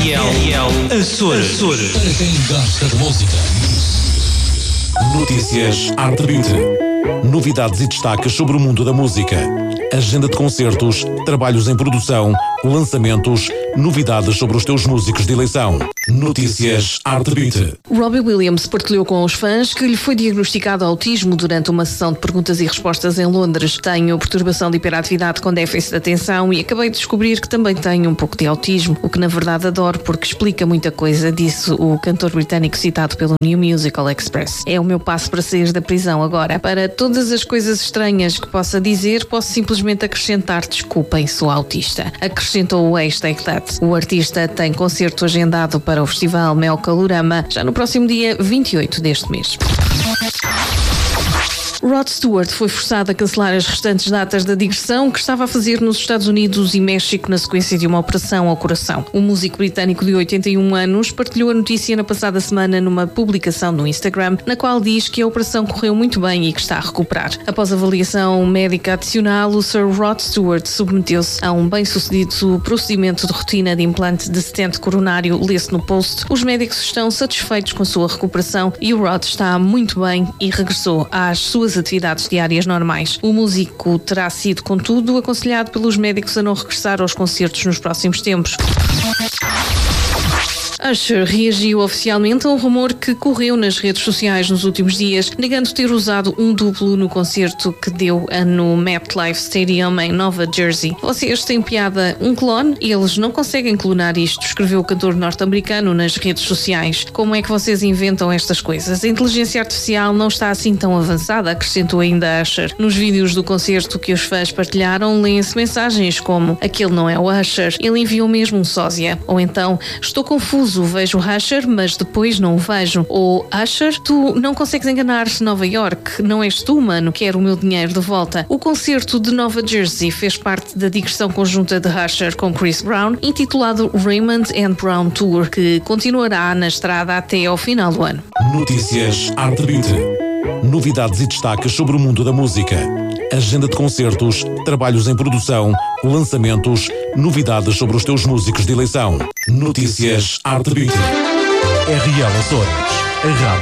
RL Açores. Para quem gosta de música. Notícias Arte Beat. Novidades e destaques sobre o mundo da música. Agenda de concertos, trabalhos em produção, lançamentos, novidades sobre os teus músicos de eleição. Notícias Arte Beat. Robbie Williams partilhou com os fãs que lhe foi diagnosticado autismo durante uma sessão de perguntas e respostas em Londres. Tenho perturbação de hiperatividade com déficit de atenção e acabei de descobrir que também tenho um pouco de autismo, o que na verdade adoro porque explica muita coisa, disse o cantor britânico citado pelo New Musical Express. É o meu passo para sair da prisão agora. Para todas as coisas estranhas que possa dizer, posso simplesmente acrescentar desculpem, sou autista. Acrescentou o hashtag that. O artista tem concerto agendado para o Festival Mel Calorama já no próximo dia 28 deste mês. Rod Stewart foi forçado a cancelar as restantes datas da digressão que estava a fazer nos Estados Unidos e México na sequência de uma operação ao coração. O músico britânico de 81 anos partilhou a notícia na passada semana numa publicação no Instagram, na qual diz que a operação correu muito bem e que está a recuperar. Após avaliação médica adicional, o Sir Rod Stewart submeteu-se a um bem-sucedido procedimento de rotina de implante de stent coronário, lê-se no post. Os médicos estão satisfeitos com a sua recuperação e o Rod está muito bem e regressou às suas atividades diárias normais. O músico terá sido, contudo, aconselhado pelos médicos a não regressar aos concertos nos próximos tempos. Usher reagiu oficialmente a um rumor que correu nas redes sociais nos últimos dias, negando ter usado um duplo no concerto que deu no MetLife Stadium em Nova Jersey. Vocês têm piada, um clone? Eles não conseguem clonar isto, escreveu o cantor norte-americano nas redes sociais. Como é que vocês inventam estas coisas? A inteligência artificial não está assim tão avançada, acrescentou ainda Usher. Nos vídeos do concerto que os fãs partilharam, leem-se mensagens como aquele não é o Usher, ele enviou mesmo um sósia. Ou então, estou confuso, vejo o Usher, mas depois não o vejo. Ou Usher, tu não consegues enganar-se, Nova York, não és tu, mano, quero o meu dinheiro de volta. O concerto de Nova Jersey fez parte da digressão conjunta de Usher com Chris Brown, intitulado Raymond and Brown Tour, que continuará na estrada até ao final do ano. Notícias Arte Beat. Novidades e destaques sobre o mundo da música. Agenda de concertos, trabalhos em produção, lançamentos, novidades sobre os teus músicos de eleição. Notícias Arte Beat. RL Açores. A rádio